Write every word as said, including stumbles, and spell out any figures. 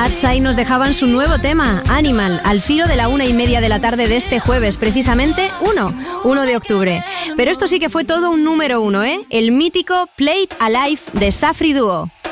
Cats ahí nos dejaban su nuevo tema, Animal, al filo de la una y media de la tarde de este jueves, precisamente uno, uno de octubre. Pero esto sí que fue todo un número uno, ¿eh? El mítico Play It Alive de Safri Duo.